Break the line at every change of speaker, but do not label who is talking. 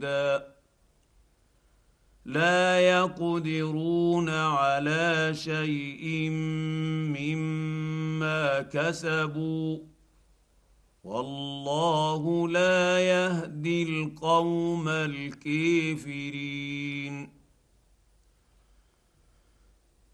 هدى لا يقدرون على شيء مما كسبوا والله لا يهدي القوم الكافرين.